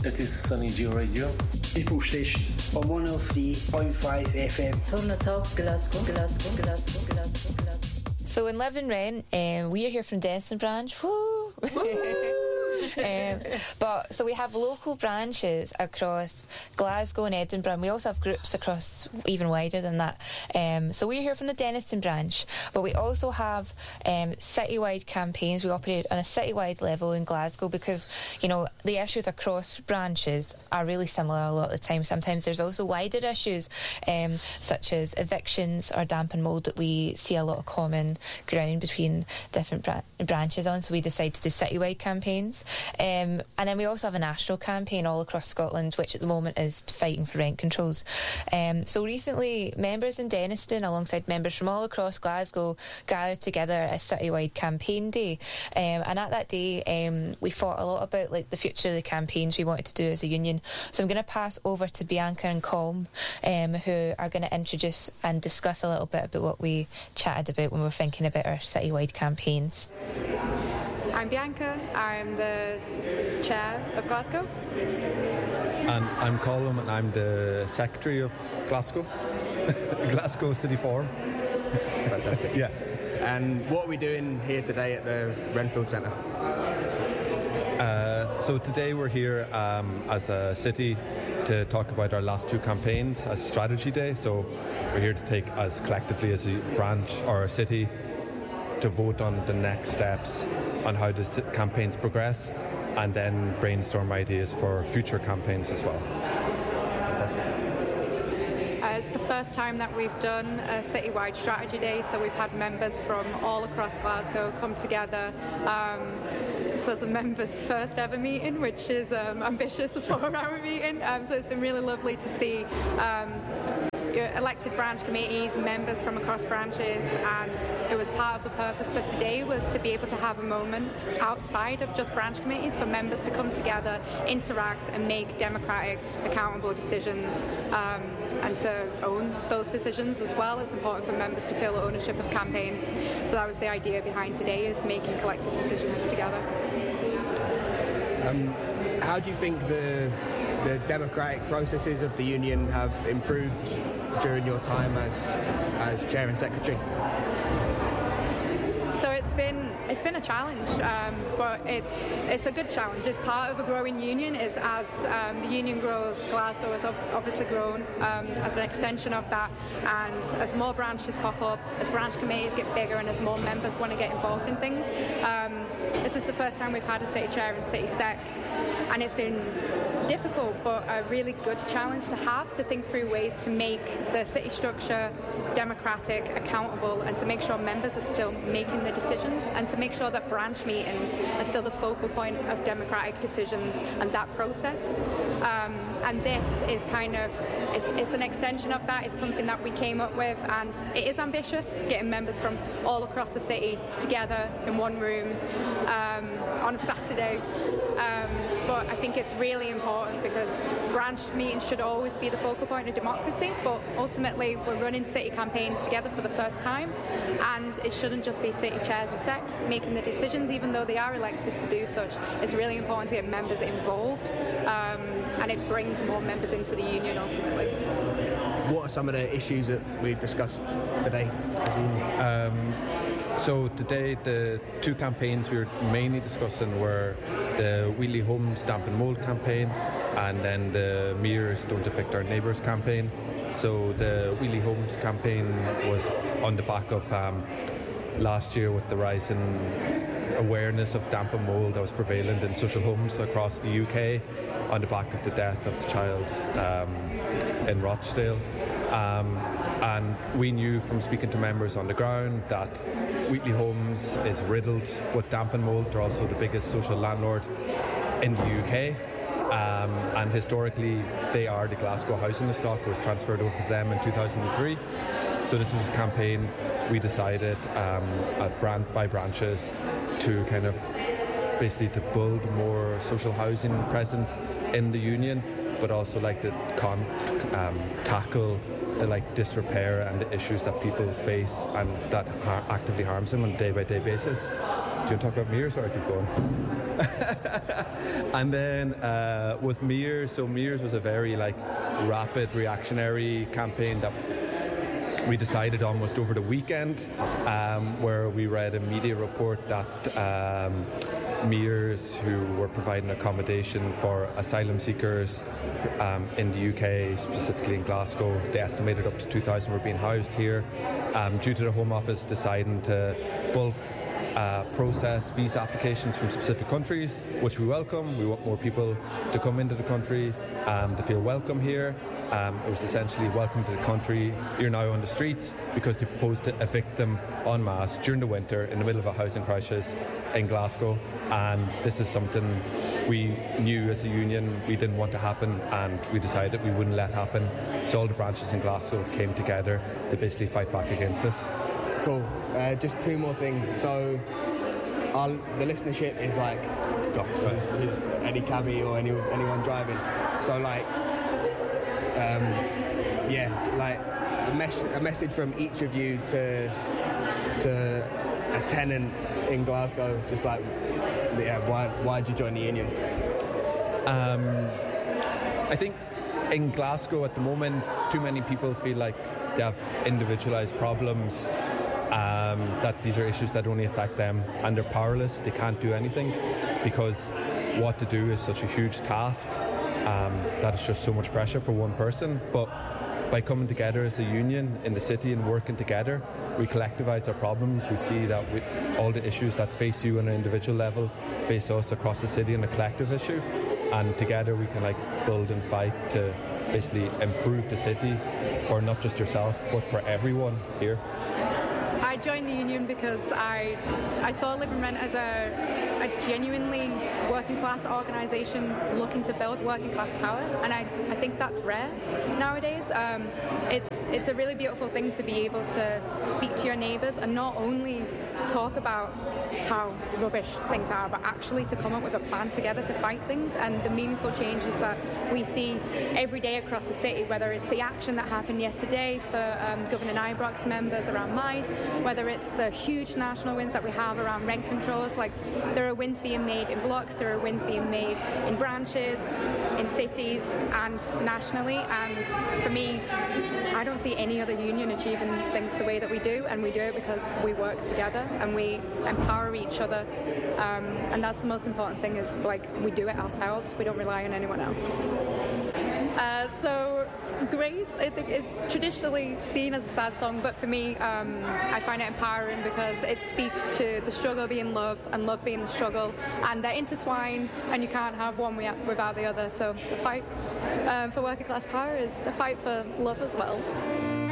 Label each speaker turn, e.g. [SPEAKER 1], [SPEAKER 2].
[SPEAKER 1] It is Sunny G Radio.
[SPEAKER 2] People Station on 103.5 FM.
[SPEAKER 3] Turn it up, Glasgow.
[SPEAKER 4] So in Leven Wren, we are here from Denniston branch. Woo! So we have local branches across Glasgow and Edinburgh, and we also have groups across even wider than that. So we're here from the Denniston branch, but we also have citywide campaigns. We operate on a citywide level in Glasgow because, you know, the issues across branches are really similar a lot of the time. Sometimes there's also wider issues, such as evictions or damp and mould, that we see a lot of common ground between different branches on, so we decide to do citywide campaigns. And then we also have a national campaign all across Scotland, which at the moment is fighting for rent controls. So recently, members in Denniston, alongside members from all across Glasgow, gathered together at a citywide campaign day. And at that day, we thought a lot about like the future of the campaigns we wanted to do as a union. So I'm going to pass over to Bianca and Colm, who are going to introduce and discuss a little bit about what we chatted about when we were thinking about our citywide campaigns.
[SPEAKER 5] I'm Bianca, I'm the chair of Glasgow.
[SPEAKER 6] And I'm Colm, and I'm the secretary of Glasgow, Glasgow City Forum.
[SPEAKER 7] Fantastic.
[SPEAKER 6] Yeah.
[SPEAKER 7] And what are we doing here today at the Renfield Centre?
[SPEAKER 6] So today we're here as a city to talk about our last two campaigns as strategy day. So we're here to take as collectively as a branch or a city to vote on the next steps on how the campaigns progress, and then brainstorm ideas for future campaigns as well.
[SPEAKER 7] Fantastic.
[SPEAKER 5] It's the first time that we've done a citywide strategy day, so we've had members from all across Glasgow come together. This was a members' first ever meeting, which is ambitious, a 4-hour meeting, so it's been really lovely to see elected branch committees, members from across branches, and it was part of the purpose for today was to be able to have a moment outside of just branch committees for members to come together, interact and make democratic, accountable decisions, and to own those decisions as well. It's important for members to feel ownership of campaigns, so that was the idea behind today, is making collective decisions together.
[SPEAKER 7] How do you think the democratic processes of the union have improved during your time as chair and secretary?
[SPEAKER 5] So it's been a challenge, but it's a good challenge. It's part of a growing union. Is as the union grows, Glasgow has obviously grown as an extension of that, and as more branches pop up, as branch committees get bigger, and as more members want to get involved in things. This is the first time we've had a city chair and city sec, and it's been difficult but a really good challenge to have, to think through ways to make the city structure democratic, accountable, and to make sure members are still making the decisions, and to make sure that branch meetings are still the focal point of democratic decisions and that process. And this is kind of, it's an extension of that. It's something that we came up with, and it is ambitious, getting members from all across the city together in one room on a Saturday. But I think it's really important because branch meetings should always be the focal point of democracy, but ultimately we're running city campaigns together for the first time, and it shouldn't just be city chairs and secs making the decisions, even though they are elected to do such. It's really important to get members involved, and it brings more members into the union ultimately.
[SPEAKER 7] What are some of the issues that we've discussed today as a union?
[SPEAKER 6] So today the two campaigns we were mainly discussing were the Wheatley Homes Damp and Mould campaign, and then the Mirrors Don't Affect Our Neighbours campaign. So the Wheatley Homes campaign was on the back of last year with the rise in awareness of damp and mould that was prevalent in social homes across the UK on the back of the death of the child in Rochdale. And we knew from speaking to members on the ground that Wheatley Homes is riddled with damp and mould. They're also the biggest social landlord in the UK. And historically, they are the Glasgow housing stock. It was transferred over to them in 2003. So this was a campaign we decided by branches to kind of basically to build more social housing presence in the union, but also like to tackle the like disrepair and the issues that people face and that actively harms them on a day-by-day basis. Do you want to talk about Mirrors, or I keep going? And then with Mears, so Mears was a very rapid reactionary campaign that we decided almost over the weekend, where we read a media report that Mears, who were providing accommodation for asylum seekers in the UK, specifically in Glasgow, they estimated up to 2,000 were being housed here, due to the Home Office deciding to bulk process visa applications from specific countries, which we welcome. We want more people to come into the country, to feel welcome here. It was essentially welcome to the country, you're now on the streets, because they proposed to evict them en masse during the winter in the middle of a housing crisis in Glasgow. And this is something we knew as a union we didn't want to happen, and we decided we wouldn't let happen. So all the branches in Glasgow came together to basically fight back against this.
[SPEAKER 7] Cool. Just two more things. So the listenership is who's any cabbie or anyone driving. So a message from each of you to a tenant in Glasgow, just why did you join the union?
[SPEAKER 6] I think in Glasgow at the moment, too many people feel like they have individualised problems, that these are issues that only affect them, and they're powerless. They can't do anything because what to do is such a huge task, that it's just so much pressure for one person. But by coming together as a union in the city and working together, we collectivise our problems. We see that all the issues that face you on an individual level face us across the city on a collective issue, and together we can build and fight to basically improve the city for not just yourself but for everyone here.
[SPEAKER 5] I joined the union because I saw Live and Rent as a genuinely working class organisation looking to build working class power, and I think that's rare nowadays. It's a really beautiful thing to be able to speak to your neighbours and not only talk about how rubbish things are, but actually to come up with a plan together to fight things, and the meaningful changes that we see every day across the city, whether it's the action that happened yesterday for Governor Ibrox's members around Mize, whether it's the huge national wins that we have around rent controls. There are wins being made in blocks, there are wins being made in branches, in cities and nationally, and for me, I don't see any other union achieving things the way that we do, and we do it because we work together and we empower each other, and that's the most important thing, is we do it ourselves, we don't rely on anyone else. So Grace, I think, is traditionally seen as a sad song, but for me, I find it empowering because it speaks to the struggle being love and love being the struggle, and they're intertwined, and you can't have one without the other. So the fight for working class power is the fight for love as well.